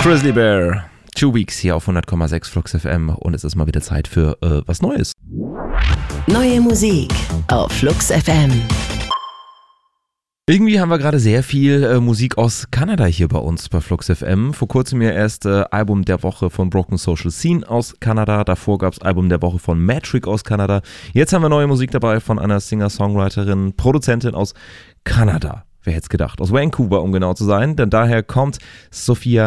Grizzly Bear, 2 Weeks hier auf 100,6 Flux FM und es ist mal wieder Zeit für was Neues. Neue Musik auf Flux FM. Irgendwie haben wir gerade sehr viel Musik aus Kanada hier bei uns bei Flux FM. Vor kurzem ja erst Album der Woche von Broken Social Scene aus Kanada. Davor gab es Album der Woche von Metric aus Kanada. Jetzt haben wir neue Musik dabei von einer Singer-Songwriterin, Produzentin aus Kanada. Wer hätte es gedacht? Aus Vancouver, um genau zu sein. Denn daher kommt Sophia